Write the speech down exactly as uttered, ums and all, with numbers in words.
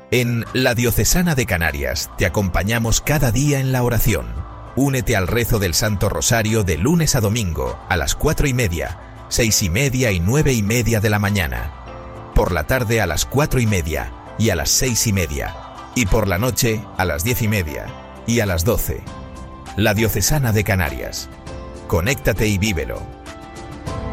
En La Diocesana de Canarias te acompañamos cada día en la oración. Únete al rezo del Santo Rosario de lunes a domingo a las cuatro y media, seis y media y nueve y media de la mañana. Por la tarde a las cuatro y media y a las seis y media. Y por la noche a las diez y media y a las doce. La Diocesana de Canarias. Conéctate y vívelo.